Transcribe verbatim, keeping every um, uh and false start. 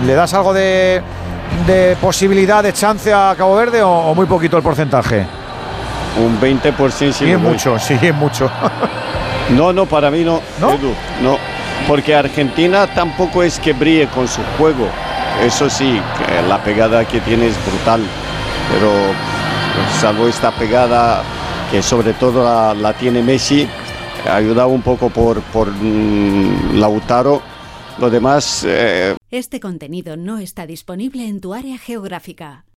¿Le das algo de, de posibilidad, de chance a Cabo Verde o, o muy poquito el porcentaje? Un veinte por ciento sí. Sí, es mucho, sí, es mucho. No, no, para mí no, ¿No? Edu, no. Porque Argentina tampoco es que brille con su juego. Eso sí, que la pegada que tiene es brutal. Pero salvo esta pegada, que sobre todo la, la tiene Messi, ayudado un poco por, por mm, Lautaro. Lo demás... Eh... Este contenido no está disponible en tu área geográfica.